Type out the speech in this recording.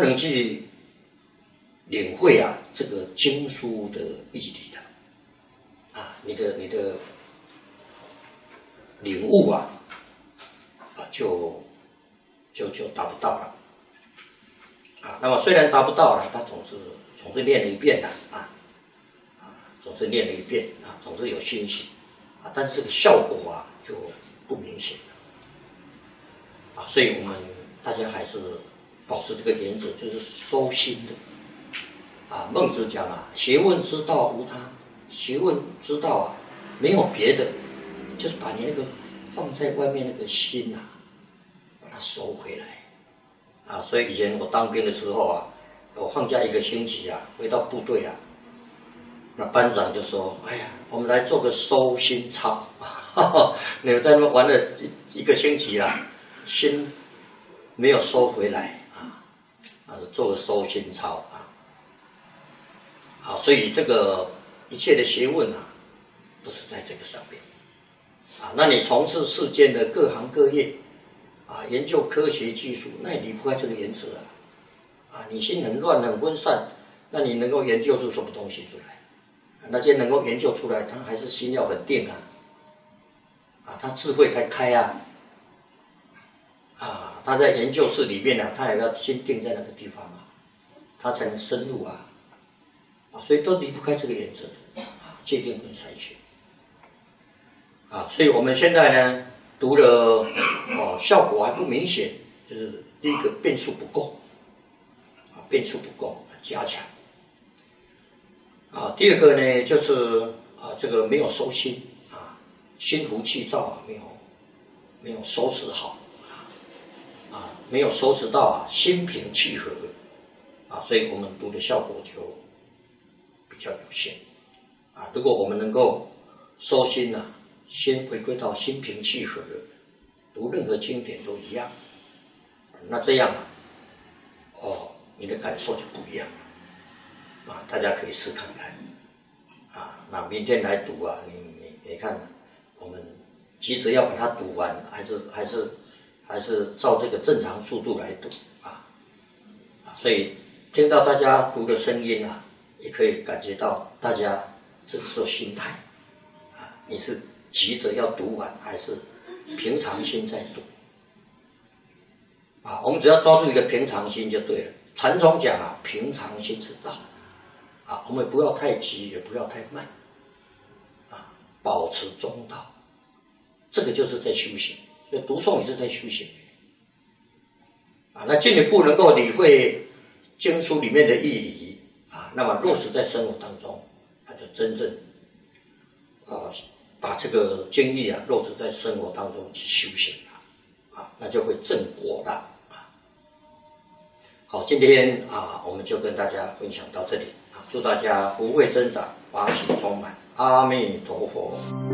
能去领会啊这个经书的义理的啊，你的领悟啊就达不到了啊。那么虽然达不到了，他总是念了一遍的总是念了一遍啊，总是有欣喜啊，但是这个效果啊就不明显了啊。所以我们大家还是保持这个原则，就是收心的啊。孟子讲啊，学问之道无他，学问之道啊没有别的，就是把你那个放在外面那个心啊，把它收回来啊。所以以前我当兵的时候啊，我放假1个星期啊，回到部队啊，那班长就说：“哎呀，我们来做个收心操，你们在那边玩了一个星期啦，心没有收回来做个收心操啊。所以这个一切的学问啊，都是在这个上面啊。那你从事世间的各行各业啊，研究科学技术，那也离不开这个原则啊。你心很乱很分散，那你能够研究出什么东西出来？那些能够研究出来，他还是心要很定他智慧才开他在研究室里面他也要心定在那个地方他才能深入所以都离不开这个原则戒定跟筛选所以我们现在呢读了效果还不明显，就是第一个变数不够加强第二个呢就是这个没有收心心浮气躁没有收拾好没有收拾到心平气和所以我们读的效果就比较有限如果我们能够收心先回归到心平气和的，读任何经典都一样，那这样你的感受就不一样了大家可以试看看那明天来读你看我们急着要把它读完，还是照这个正常速度来读所以听到大家读的声音也可以感觉到大家这是心态你是急着要读完，还是平常心在读我们只要抓住一个平常心就对了。禅宗讲平常心是道我们不要太急，也不要太慢保持中道，这个就是在修行。所以读诵也是在修行那进一步能够理会经书里面的义理那么落实在生活当中，那就真正把这个经义落实在生活当中去修行那就会正果了好，今天我们就跟大家分享到这里祝大家福慧增长，法喜充满，阿弥陀佛。